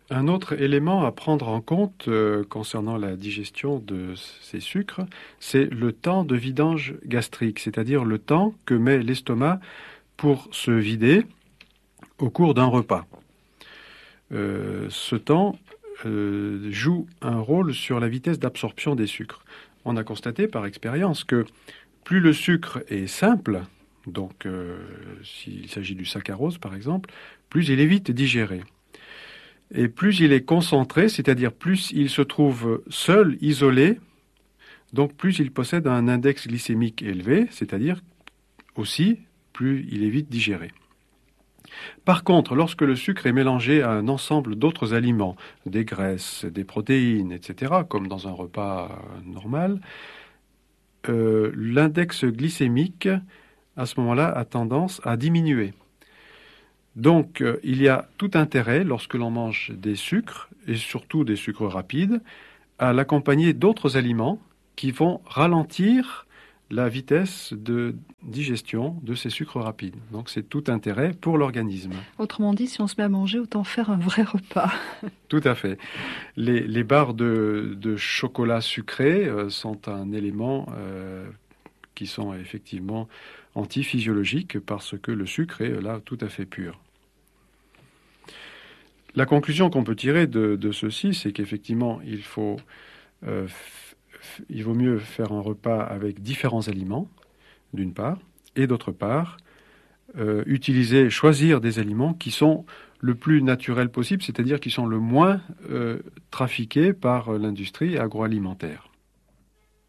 Un autre élément à prendre en compte concernant la digestion de ces sucres, c'est le temps de vidange gastrique, c'est-à-dire le temps que met l'estomac pour se vider au cours d'un repas. Ce temps joue un rôle sur la vitesse d'absorption des sucres. On a constaté par expérience que plus le sucre est simple, donc s'il s'agit du saccharose par exemple, plus il est vite digéré. Et plus il est concentré, c'est-à-dire plus il se trouve seul, isolé, donc plus il possède un index glycémique élevé, c'est-à-dire aussi plus il est vite digéré. Par contre, lorsque le sucre est mélangé à un ensemble d'autres aliments, des graisses, des protéines, etc., comme dans un repas normal, l'index glycémique, à ce moment-là, a tendance à diminuer. Donc, il y a tout intérêt, lorsque l'on mange des sucres, et surtout des sucres rapides, à l'accompagner d'autres aliments qui vont ralentir la vitesse de digestion de ces sucres rapides. Donc, c'est tout intérêt pour l'organisme. Autrement dit, si on se met à manger, autant faire un vrai repas. Tout à fait. Les barres de chocolat sucré sont un élément qui sont effectivement antiphysiologiques parce que le sucre est là tout à fait pur. La conclusion qu'on peut tirer de ceci, c'est qu'effectivement, il vaut mieux faire un repas avec différents aliments, d'une part, et d'autre part, choisir des aliments qui sont le plus naturels possible, c'est-à-dire qui sont le moins trafiqués par l'industrie agroalimentaire.